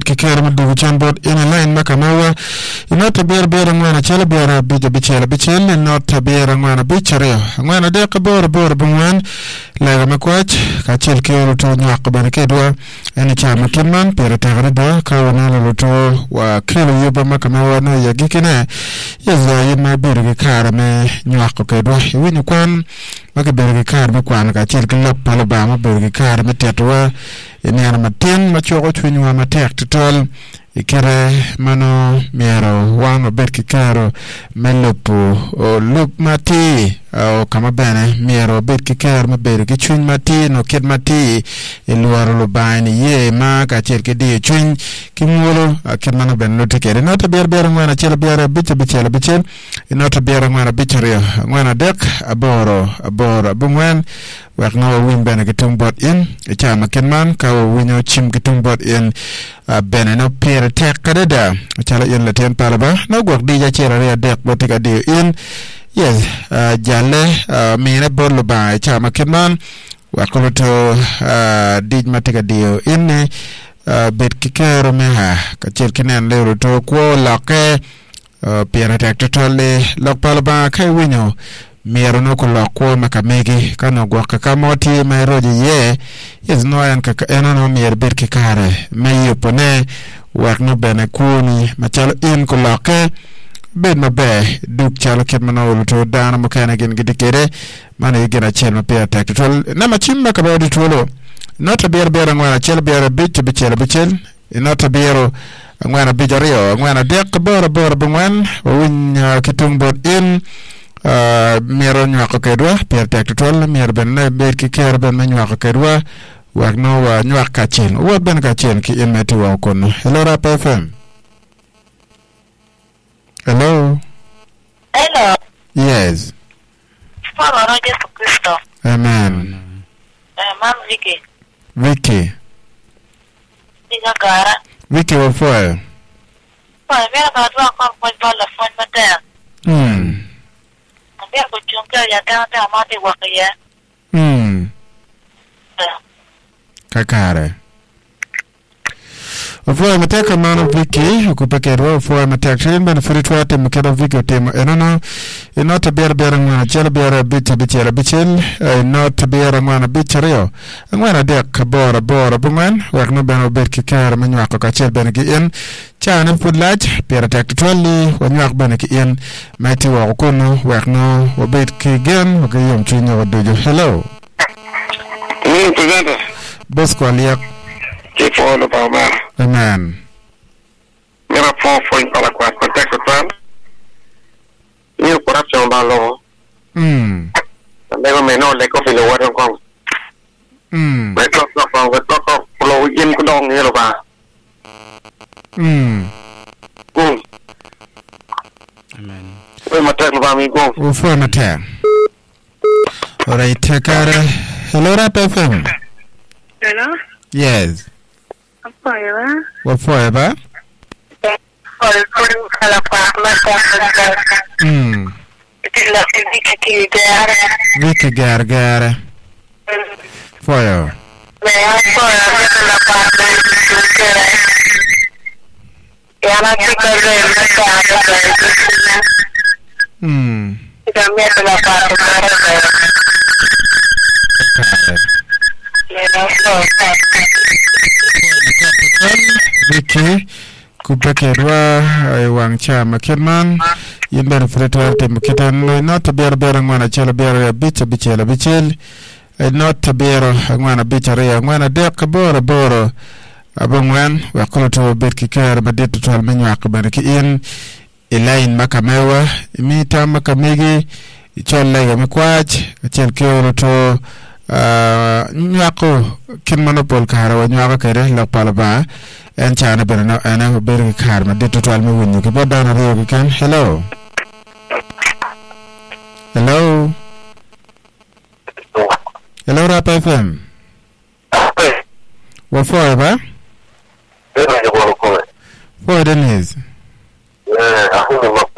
bit ki kere madu chanbot in a line makamawa inota bier ngwana chala biera bija bichela bichel inota biera ngwana bichario ngwana de kabor bor bungwan lega makwach ka chel kero to nyak ban kedwa eni chama kinman pere tagrida ka wana luto wa kilo yoba makamawa no yagikene yaza yima birge kara me nyak kedwa wini kwan maka birge kara me kwan ka chel kilap palabama birge kara me tetwa eni ana matin machoko chwinywa matek tutol ikere mano miero wano berki karo melupu o lup mati o kama bene miero berki karo mabere ki chuny mati no ked mati iluaro lubaini ye ma ka chel ke di chuny ki mwolo ked mano bene lute kere nota bier ngwana chela bier bichel inota bier ngwana bichario ngwana dek aboro bungwen wak na wawin bene kitung bot in ichama kenman ka wawinyo chim kitung bot in bene no pere tek kadeda chala in la ten palaba no gwak di ja chera rea dek botika di in yes jale mine bolu ba ichama kenman wakoloto di matika di in bet kikero meha kachir kinen lero to kwo lake pere tek totole lok palaba kai winyo miero no ko lokwo makamegi kana gwaka kamoti mai roji ye yes no yan ka enano mier berki kare mai pone wakno bene kuni machalo in ko lokke bed mabe duk chalo kemano to dana mokana gen gidikere mane gena chel pe attack tol na machimma ka bawdi tolo nota bier ngwana chel bier bichel nota biero ngwana bijario ngwana dek bor bungwan win kitung bot in miero nywako kedwa pier tek tutol mier ben na ber ki ker ben na nywako kedwa wagno wa nywak ka chen wot ben ka chen ki in meti wa kono hello rap fm hello yes Father no Jesus Christo amen mam Vicky Diga gara Vicky wa foe mera ba dwa ko la fon mata Dia kuchunga ya tata amate wakia. Kakare. Ofo mateka mano Vicky okupakerwa ofo mateka ben fritwate mukero Vicky tema enano inota bier ngwana chela bier bichel inota bier ngwana bichario ngwana dek bora bungan wakno ben oberki kar manywako ka chel ben gi en chane pudlaj bier tek tolli wanywak ben ki en mati wa kono wakno oberki gen wakayom chinyo wadojo hello presenter Bosco aliak Kifo lo Palma. Amen. Mira point para kwa contexto plan. Ni corruption ba lo. Lego meno lego filo wa dong kong. Mai tok lo yin ko dong ni lo ba. Amen. We matek lo ba mi go. O for matek. Alright, Takara. Hello Rap FM. Hello? Yes. What for, Eba? Vicky Gargara. For you. Vicky kupakerwa wang chama kenman yimber freto tem kitan not bier ngwana chela bier bichel not bier ngwana bichare ngwana dek boro abongwan wa koloto berki kar badet tol menyak barki in elain makamewa imita makamegi icholle makwach chel kyoto nyako kin monopol kara wa nyaka kere la palaba en chana berno ana berki kar ma det tol me wonu ke bodana rew kan hello Rap FM wa for ba for Denise